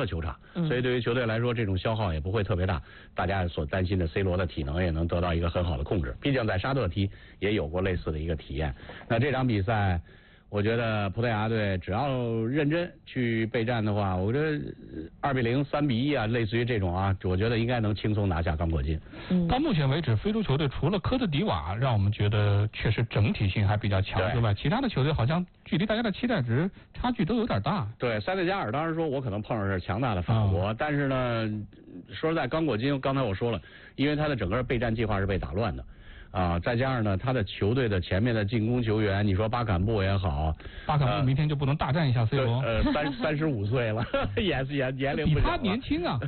了球场，所以对于球队来说，这种消耗也不会特别大。大家所担心的 C 罗的体能也能得到一个很好的控制，毕竟在沙特踢也有过类似的一个体验。那这场比赛，我觉得葡萄牙队只要认真去备战的话，我觉得2-0、3-1啊，类似于这种啊，我觉得应该能轻松拿下刚果金。 到目前为止，非洲球队除了科特迪瓦让我们觉得确实整体性还比较强之外，其他的球队好像距离大家的期待值差距都有点大。 对，塞内加尔当然说我可能碰上是强大的法国，但是呢，说实在，刚果金刚才我说了，因为他的整个备战计划是被打乱的。再加上呢，他的球队的前面的进攻球员，你说巴坎布也好， 巴坎布明天就不能大战一下 C 罗 ？35岁了，也年龄不小， 比他年轻啊。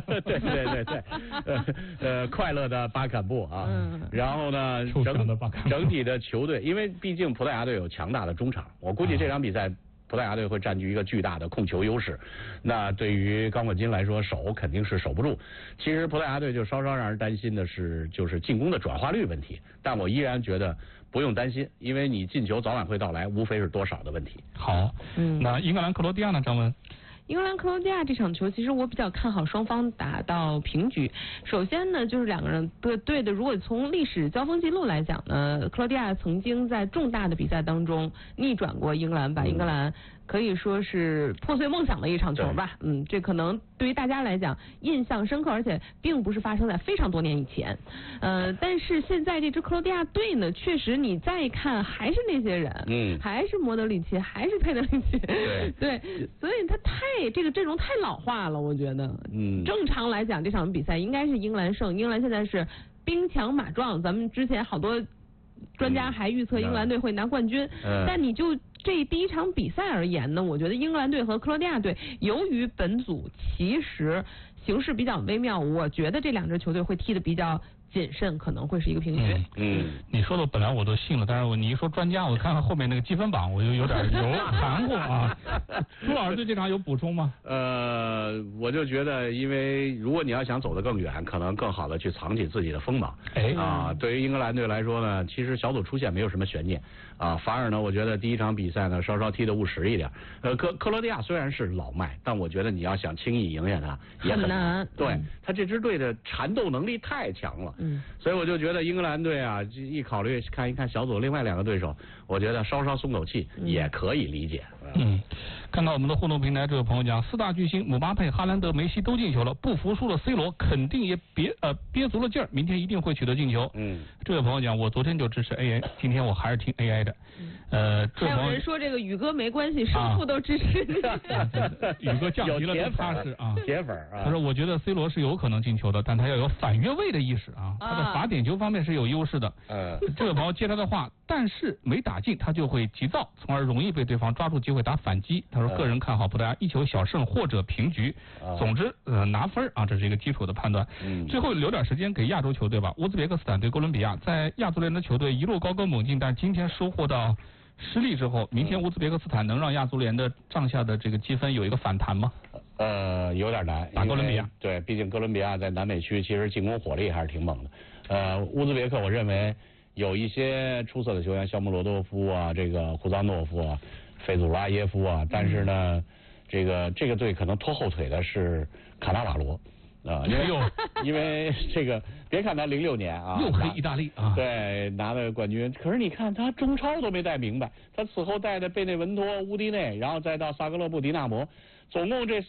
对，快乐的巴坎布啊。然后呢，整体的球队，因为毕竟葡萄牙队有强大的中场，我估计这场比赛葡萄牙队会占据一个巨大的控球优势，那对于刚果金来说，守肯定是守不住。其实葡萄牙队就稍稍让人担心的是，就是进攻的转化率问题，但我依然觉得不用担心，因为你进球早晚会到来，无非是多少的问题。 好，那英格兰克罗地亚呢，张文？ 英格兰克罗地亚这场球，其实我比较看好双方打到平局。首先呢，就是两个人的队的，如果从历史交锋记录来讲呢，克罗地亚曾经在重大的比赛当中逆转过英格兰，把英格兰可以说是破碎梦想的一场球吧。这可能对于大家来讲印象深刻，而且并不是发生在非常多年以前。但是现在这支克罗地亚队呢，确实你再看还是那些人，还是莫德里奇，还是佩德里奇，对，所以他这个阵容太老化了，我觉得。正常来讲，这场比赛应该是英格兰胜。英格兰现在是兵强马壮，咱们之前好多专家还预测英格兰队会拿冠军，但你就这第一场比赛而言呢，我觉得英格兰队和克罗地亚队由于本组其实形势比较微妙，我觉得这两支球队会踢得比较谨慎，可能会是一个平局。 你说的本来我都信了，但是你一说专家，我看看后面那个积分榜，我就有点含糊啊。朱老师对这场有补充吗？ 我就觉得，因为如果你要想走得更远，可能更好的去藏起自己的锋芒。对于英格兰队来说呢，其实小组出线没有什么悬念啊，反而呢，我觉得第一场比赛呢稍稍踢得务实一点。克罗地亚虽然是老迈，但我觉得你要想轻易赢下他也很难。对，他这支队的缠斗能力太强了。所以我就觉得英格兰队啊，一考虑看一看小组另外两个对手，我觉得稍稍松口气也可以理解。 看到我们的互动平台，这位朋友讲，4大巨星姆巴佩、哈兰德、梅西都进球了，不服输的 C 罗肯定也憋足了劲儿，明天一定会取得进球。这位朋友讲，我昨天就支持 AI， 今天我还是听 AI 的。 还有人说这个宇哥没关系，胜负都支持你。 宇哥降级了，很踏实啊， 铁粉啊。 他说，我觉得 C 罗是有可能进球的，但他要有反越位的意识啊，他的罚点球方面是有优势的。这位朋友接他的话，但是没打进，他就会急躁，从而容易被对方抓住机会打反击。他说，个人看好葡萄牙1球小胜或者平局。总之，拿分啊，这是一个基础的判断。最后留点时间给亚洲球队吧。乌兹别克斯坦对哥伦比亚，在亚足联的球队一路高歌猛进，但今天收获到失利之后，明天乌兹别克斯坦能让亚足联的账下的这个积分有一个反弹吗？ 有点难。 打哥伦比亚， 对，毕竟哥伦比亚在南美区其实进攻火力还是挺猛的。乌兹别克我认为有一些出色的球员，肖穆罗多夫啊，这个胡藏诺夫啊，费祖拉耶夫啊，但是呢，这个队可能拖后腿的是卡纳瓦罗。因为这个别看他06年啊， 又黑意大利啊， 对，拿了冠军，可是你看他中超都没带明白，他此后带的贝内文托、乌迪内，然后再到萨格勒布迪纳摩，总共这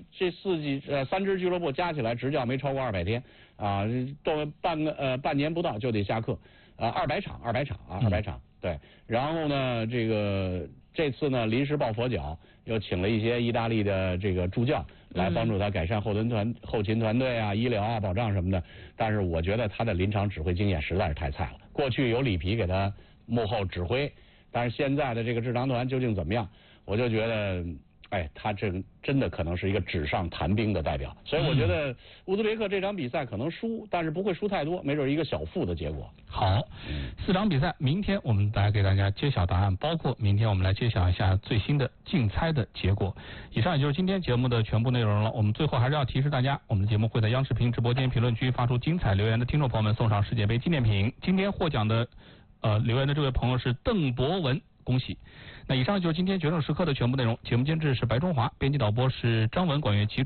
3支俱乐部加起来执教没超过200天啊，都半年不到就得下课，200场，对，然后呢这次呢临时抱佛脚，又请了一些意大利的这个助教来帮助他改善后勤团队啊、医疗啊、保障什么的。但是我觉得他的临场指挥经验实在是太菜了。过去有里皮给他幕后指挥，但是现在的这个智囊团究竟怎么样？我就觉得，他真的可能是一个纸上谈兵的代表。所以我觉得乌兹别克这场比赛可能输，但是不会输太多，没准一个小负的结果。 好，4场比赛，明天我们来给大家揭晓答案，包括明天我们来揭晓一下最新的竞猜的结果。以上也就是今天节目的全部内容了。我们最后还是要提示大家，我们的节目会在央视频直播间评论区发出精彩留言的听众朋友们送上世界杯纪念品。今天获奖的留言的这位朋友是邓博文，恭喜。那以上就是今天决胜时刻的全部内容。节目监制是白中华，编辑导播是张文、管乐琪。